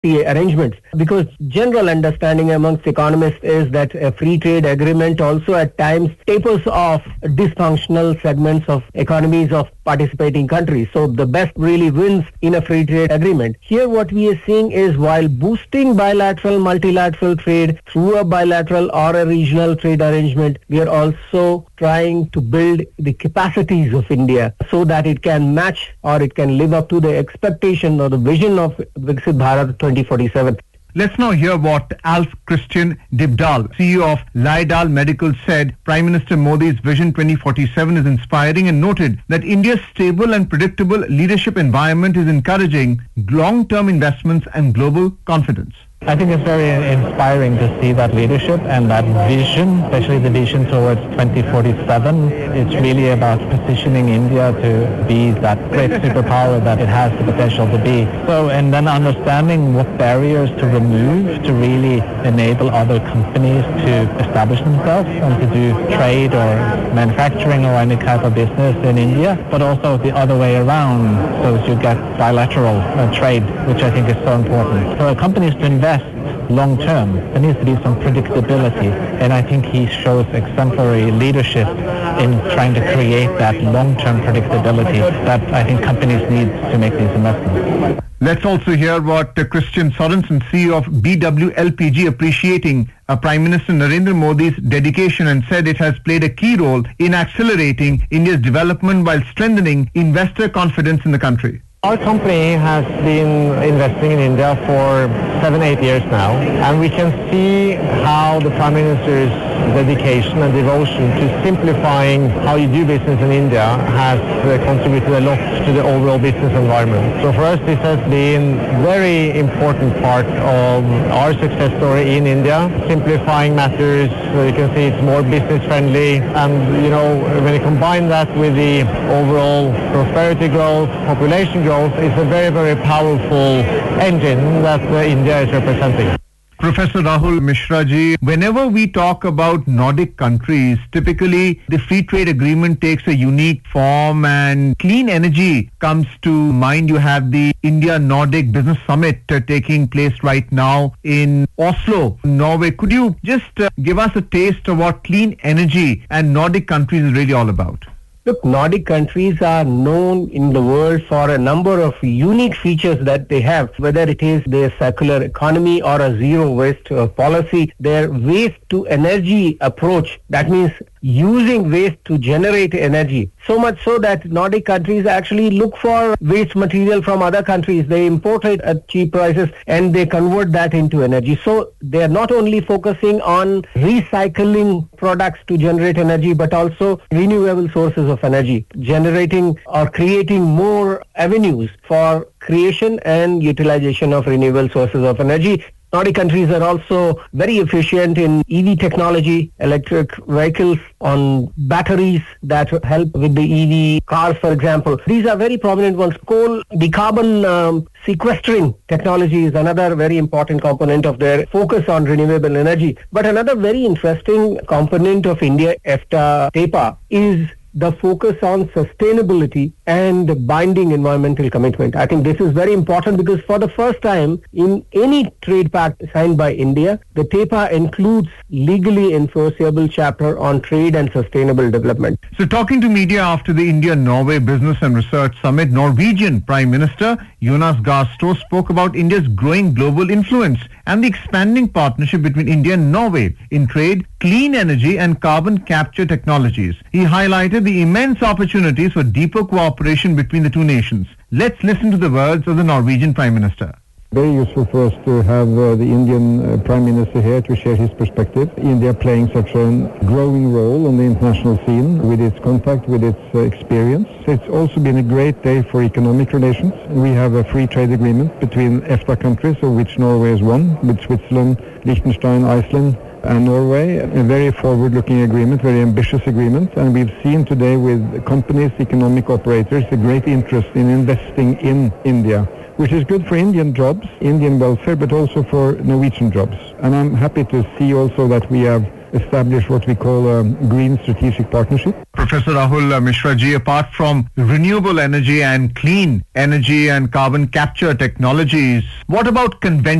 arrangements, because general understanding amongst economists is that a free trade agreement also at times tapers off dysfunctional segments of economies of participating countries. So the best really wins in a free trade agreement. Here what we are seeing is, while boosting bilateral, multilateral trade through a bilateral or a regional trade arrangement, we are also trying to build the capacities of India so that it can match or it can live up to the expectation or the vision of Viksit Bharat 2047. Let's now hear what Alf Christian Dybdahl, CEO of Laidal Medical, said. Prime Minister Modi's Vision 2047 is inspiring and noted that India's stable and predictable leadership environment is encouraging long-term investments and global confidence. I think it's very inspiring to see that leadership and that vision, especially the vision towards 2047. It's really about positioning India to be that great superpower that it has the potential to be. So, and then understanding what barriers to remove to really enable other companies to establish themselves and to do trade or manufacturing or any type of business in India, but also the other way around, so that you get bilateral trade, which I think is so important. For companies to invest long term, there needs to be some predictability, and I think he shows exemplary leadership in trying to create that long-term predictability that I think companies need to make these investments. Let's also hear what Christian Sorensen, CEO of BWLPG, appreciating Prime Minister Narendra Modi's dedication and said it has played a key role in accelerating India's development while strengthening investor confidence in the country. Our company has been investing in India for 7-8 years now, and we can see how the Prime Minister's dedication and devotion to simplifying how you do business in India has contributed a lot to the overall business environment. So for us, this has been a very important part of our success story in India. Simplifying matters, you can see it's more business friendly, and when you combine that with the overall prosperity growth, population growth, it's a very, very powerful engine that India is representing. Professor Rahul Mishra ji, whenever we talk about Nordic countries, typically the free trade agreement takes a unique form and clean energy comes to mind. You have the India-Nordic Business Summit taking place right now in Oslo, Norway. Could you just give us a taste of what clean energy and Nordic countries is really all about? Look, Nordic countries are known in the world for a number of unique features that they have, whether it is their circular economy or a zero waste policy, their waste to energy approach. That means using waste to generate energy. So much so that Nordic countries actually look for waste material from other countries. They import it at cheap prices and they convert that into energy. So they are not only focusing on recycling products to generate energy, but also renewable sources of energy, generating or creating more avenues for creation and utilization of renewable sources of energy. Nordic countries are also very efficient in EV technology, electric vehicles on batteries that help with the EV cars, for example. These are very prominent ones. Coal, the carbon sequestering technology is another very important component of their focus on renewable energy. But another very interesting component of India EFTA TEPA is the focus on sustainability and binding environmental commitment. I think this is very important because for the first time in any trade pact signed by India, the TEPA includes legally enforceable chapter on trade and sustainable development. So talking to media after the India-Norway Business and Research Summit, Norwegian Prime Minister Jonas Gahr Store spoke about India's growing global influence and the expanding partnership between India and Norway in trade, clean energy and carbon capture technologies. He highlighted the immense opportunities for deeper cooperation between the two nations. Let's listen to the words of the Norwegian Prime Minister. Very useful for us to have the Indian Prime Minister here to share his perspective. India playing such a growing role on the international scene with its contact, with its experience. It's also been a great day for economic relations. We have a free trade agreement between EFTA countries, of which Norway is one, with Switzerland, Liechtenstein, Iceland and Norway. A very forward-looking agreement, very ambitious agreement, and we've seen today with companies, economic operators, a great interest in investing in India, which is good for Indian jobs, Indian welfare, but also for Norwegian jobs. And I'm happy to see also that we have establish what we call a green strategic partnership. Professor Rahul Mishra ji, apart from renewable energy and clean energy and carbon capture technologies, what about conventional